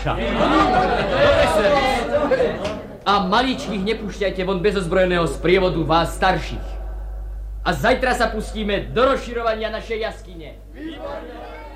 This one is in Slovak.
Tomáša. A maličkých nepúšťajte von bez ozbrojeného sprievodu vás starších. A zajtra sa pustíme do rozširovania našej jaskyne. Výborne!